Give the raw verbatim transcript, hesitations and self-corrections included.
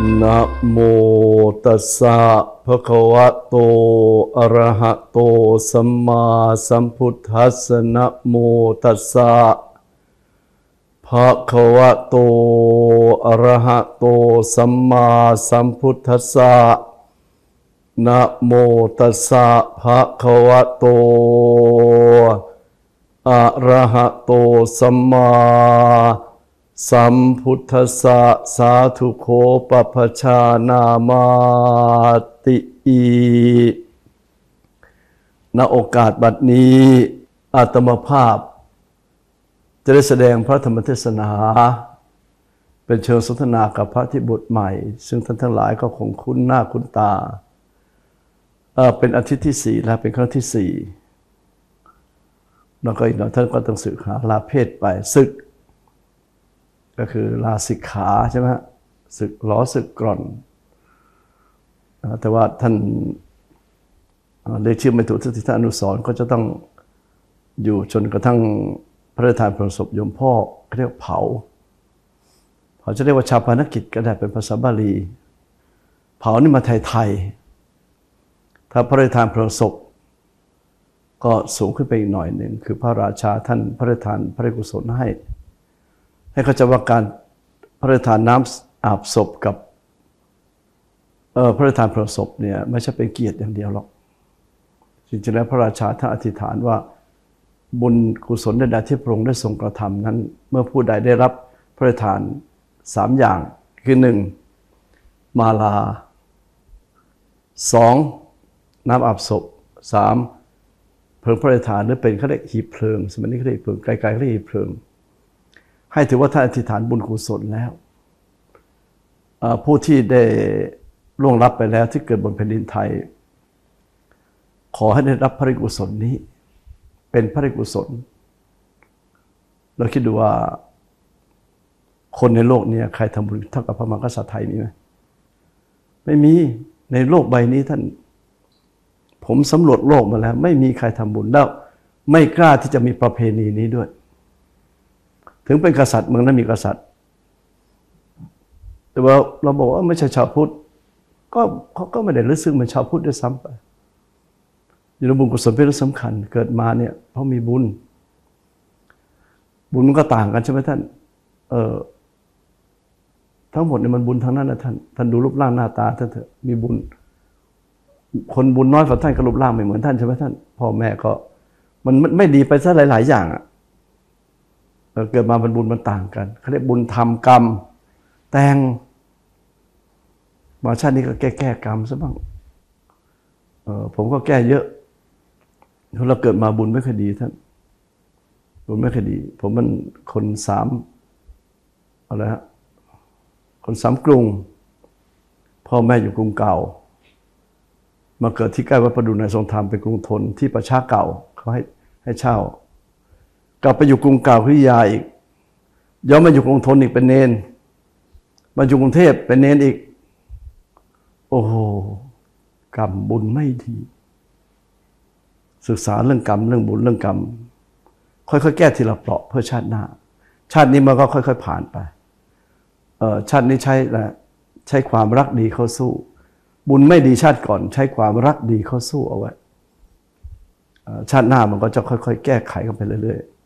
นะโมตัสสะภะคะวะโตอะระหะโตสัมมาสัมพุทธัสสะนะโมตัสสะภะคะวะโตอะระหะโตสัมมาสัมพุทธัสสะนะโมตัสสะภะคะวะโตอะระหะโตสัมมาสัมพุทธัสสะสาธุโคปปัชฌานามาติอิณโอกาสบัดนี้อาตมาภาพจะได้แสดงพระธรรมเทศนาเป็นเชิงสนทนากับพระที่บวชใหม่ซึ่งท่านทั้งหลายก็คงคุ้นหน้าคุ้นตาเป็นอาทิตย์ที่สี่แล้วเป็นครั้งที่สี่แล้วก็อีกหน่อยท่านก็ต้องสึกหาลาเพศไปศึกก็คือลาสิกขาใช่ไหมศึกล้อศึกกร่อนแต่ว่าท่านเรียกชื่อไม่ถูกที่ท่านอนุสรณ์ก็จะต้องอยู่จนกระทั่งพระราชทานเพลิงศพโยมพ่อเรียกเผาเขาจะเรียกว่าชาปนกิจก็ได้เป็นภาษาบาลีเผานี่มาไทยๆถ้าพระราชทานเพลิงศพก็สูงขึ้นไปอีกหน่อยหนึ่งคือพระราชาท่านพระราชทานพระราชกุศลให้ให้เข้าใจว่าการพระราชทานน้ำอาบศพกับเอ่อพระราชทานเพลิงศพเนี่ยไม่ใช่เป็นเกียรติอย่างเดียวหรอกจริงๆแล้วพระราชาท่านอธิษฐานว่าบุญกุศลใดๆที่พระองค์ได้ทรงกระทำนั้นเมื่อผู้ใดได้รับพระราชทานสามอย่างคือหนึ่งมาลาสองน้ำอาบศพสามเพลิงพระราชทานหรือเป็นเขาเรียกหีบเพลิงสมัยนี้เขาเรียกเพลิงไกลๆเขาเรียกหีบเพลิงให้ถือว่าท่านอธิษฐานบุญกุศลแล้วผู้ที่ได้ล่วงลับไปแล้วที่เกิดบนแผ่นดินไทยขอให้ได้รับพระราชกุศลนี้เป็นพระราชกุศลเราคิดดูว่าคนในโลกนี้ใครทำบุญเท่ากับพระมหากษัตริย์ไทยมีไหมไม่มีในโลกใบนี้ท่านผมสำรวจโลกมาแล้วไม่มีใครทำบุญแล้วไม่กล้าที่จะมีประเพณีนี้ด้วยถึงเป็นกษัตริย์เมืองนั้นมีกษัตริย์แต่ว่าเราบอกว่าไม่ใช่ชาวพุทธก็เขาก็ไม่ได้รู้สึกเหมือนชาวพุทธด้วยซ้ำไปอยู่ในบุญกุศลเป็นเรื่องสำคัญเกิดมาเนี่ยเพราะมีบุญบุญมันก็ต่างกันใช่ไหมท่านเออทั้งหมดเนี่ยมันบุญทั้งนั้นนะท่านท่านดูรูปร่างหน้าตาท่านเถอะมีบุญคนบุญน้อยกว่าท่านก็รูปร่างไม่เหมือนท่านใช่ไหมท่านพ่อแม่ก็มันไม่ดีไปซะหลายๆอย่างอ่ะเกิดมาเป็นบุญมันต่างกันเขาเรียกบุญทำกรรมแต่งมาชาตินี้ก็แก้แก้กรรมซะบ้างเออผมก็แก้เยอะเราเกิดมาบุญไม่ค่อยดีท่านบุญไม่ค่อยดีผมมันคนสามอะไรฮะคนสามกรุงพ่อแม่อยู่กรุงเก่ามาเกิดที่ใกล้วัดประดูในทรงธรรมเป็นกรุงธนที่ประชาเก่าเขาให้ให้เช่ากลับไปอยู่กรุงเก่าพิทยาอีกย้อนมาอยู่กรุงธนอีกเป็นเนนมาอยู่กรุงเทพเป็นเนนอีกโอ้โหกรรมบุญไม่ดีศึกษาเรื่องกรรมเรื่องบุญเรื่องกรรมค่อยๆแก้ทีละเปราะเพื่อชาติหน้าชาตินี้มันก็ค่อยๆผ่านไปเอ่อชาตินี้ใช้ละใช้ความรักดีเข้าสู้บุญไม่ดีชาติก่อนใช้ความรักดีเข้าสู้เอาไว้ชาติหน้ามันก็จะค่อยๆแก้ไขกันไปเรื่อยๆ